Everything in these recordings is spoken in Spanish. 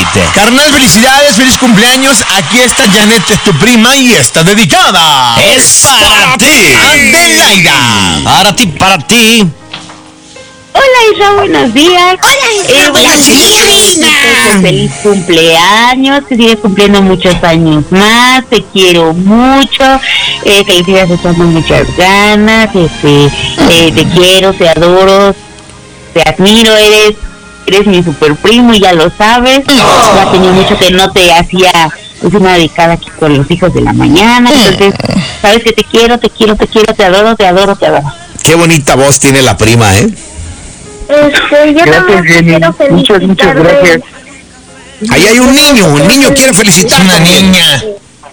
Elite. Carnal, felicidades, feliz cumpleaños. Aquí está Janet, tu prima, y está dedicada. Es para ti. Adelaida. Para ti. Hola Isra, buenos días. Buenos días. Feliz cumpleaños, que sigues cumpliendo muchos años más, te quiero mucho, felicidades, echando muchas ganas, te quiero, te adoro, te admiro, eres mi super primo y ya lo sabes. Ya tenía mucho que no te hacía una dedicada aquí con los hijos de la mañana, entonces sabes que te quiero, te adoro. Qué bonita voz tiene la prima, ¿eh? Yo Gracias, Jenny. Muchas gracias. Ahí hay un niño quiere felicitar Una también. niña.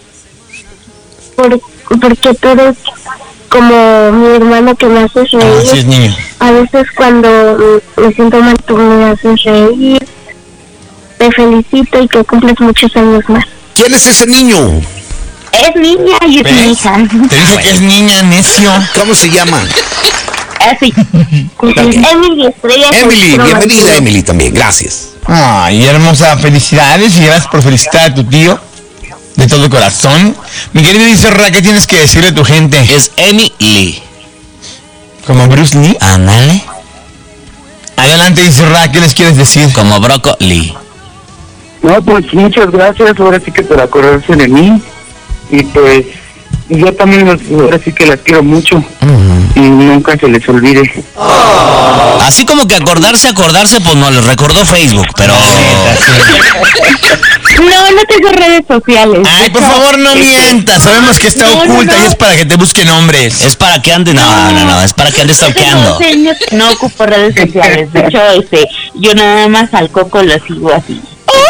Porque tú eres como mi hermano que me haces reír. Así es, niño. A veces cuando me siento mal tú me haces reír. Te felicito y que cumples muchos años más. ¿Quién es ese niño? Es niña y es mi ¿Ves? hija. Te dije que es niña, necio. ¿Cómo se llama? Así. Emily Estrella. Emily, bienvenida Emily también, gracias. Ay, hermosa, felicidades y gracias por felicitar a tu tío de todo corazón. Mi querido Isra, ¿qué tienes que decirle a tu gente? Es Emily. ¿Como Bruce Lee? Ándale. Adelante, Isra, ¿qué les quieres decir? Como brócoli. No, pues muchas gracias, ahora sí que por acordarse de mí. Y pues yo también ahora sí que las quiero mucho. Y nunca se les olvide. Así como que acordarse, pues no, les recordó Facebook, pero... No tengo redes sociales. Ay, por favor, no mientas. Sabemos que está oculta y es para que te busquen hombres. Es para que ande, no, es para que ande stalkeando. No ocupo redes sociales. De hecho, yo nada más al Coco lo sigo así.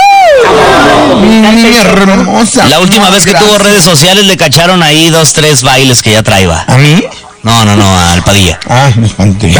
Niña hermosa. La última vez que tuvo redes sociales le cacharon ahí 2, 3 bailes que ya traía. ¿A mí? No, al Padilla. Ay, me espanté.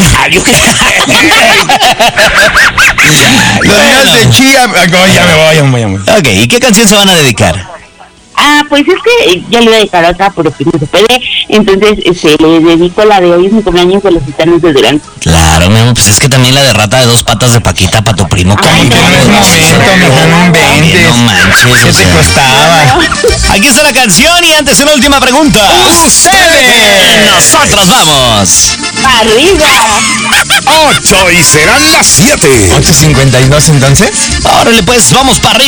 Los días de chía. Ya me voy. Ok, ¿y qué canción se van a dedicar? Pues es que ya le voy a dedicar otra, pero que no se puede. Entonces, le dedico la de hoy, es mi cumpleaños de los Gitanos de Durango. Claro, mi amor, pues es que también la de Rata de 2 patas de Paquita para tu primo. Ay, ¿Cómo no es momento, mija, no inventes. No manches, ¿Qué o te sea. costaba? Aquí está la canción y antes una última pregunta. ¡Ustedes! Nosotros vamos. ¡Arriba! 8 y serán las 7. 8:52 entonces. Órale pues, vamos para arriba.